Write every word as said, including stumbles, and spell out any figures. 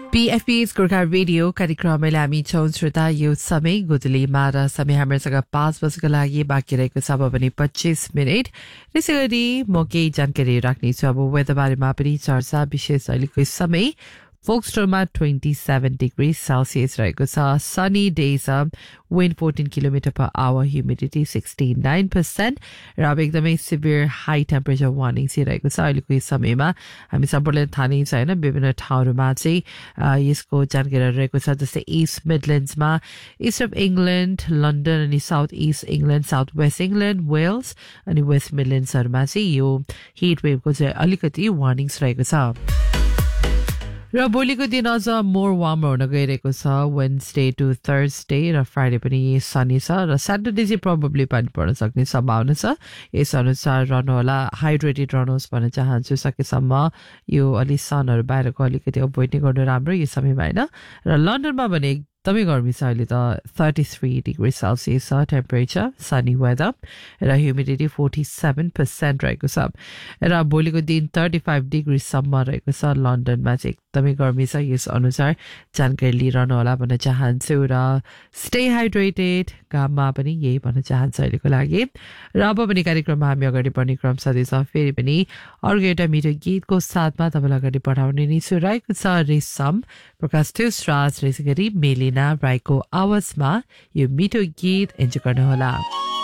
P F P's Gorkha radio कार्यक्रममा हामी छौं श्रोता यो समय गुदलीमा र समय हामीसँग पाँच बजेको लागि बाँकी रहेको छ अब भने पच्चीस मिनट त्यसै गरी म केही जानकारी राख्नेछु अब वेदर बारेमा पनि चर्चा विशेष अहिलेको समय फोक्सट्रोमा twenty-seven degrees Celsius रहेको छ sunny days wind fourteen kilometers per hour humidity sixty-nine percent र अब एकदमै severe high temperature warning रहेको छ अहिलेको यो समयमा हामी सबैले थाहा नै छ हैन विभिन्न ठाउँहरुमा चाहिँ यसको जानकारी रहेको छ जस्तै East Midlands मा East of England London अनि South East England South West England Wales अनि West Midlands हरुमा चाहिँ यो heat wave को चाहिँ अलिकति warnings रहेको छ र भोलिको दिन अझ मोर वार्मर हुन गइरहेको छ वेडनेसडे टु थर्सडे र फ्राइडे पनि सनी छ र स्याटरडे चाहिँ प्रोबेबली पानी पर्न सक्ने सम्भावना छ यस अनुसार रहनुहोला हाइड्रेटेड रहनुहोस् भन्न चाहन्छु सकेसम्म यो अलि सनहरु बाहिरको अलिकति अभोइड नै गर्नु राम्रो यो समयमा हैन र लन्डनमा भने एकदमै गर्मी छ अहिले त thirty-three degrees Celsius छ टेम्परेचर सनी वेदर र ह्युमिडिटी forty-seven percent रहेको छ र भोलिको दिन thirty-five degrees सम्म रहेको छ लन्डनमा चाहिँ एकदमै गर्मी छ यस अनुसार जानकारी लिइरहनु होला भन्न चाहन्छु र स्टे हाइड्रेटेड घाममा पनि यही भन्न चाहन्छु अहिलेको लागि र अब पनि कार्यक्रममा हामी अगाडि बढ्ने क्रम सधैँ फेरि पनि अर्को एउटा मिठो गीतको साथमा तपाईलाई अगाडि बढाउने नै छु रहेको छ रेशम प्रकाश त्यसराज त्यसै गरी मेलिना राईको आवाजमा यो मिठो गीत इन्जोय गर्नुहोला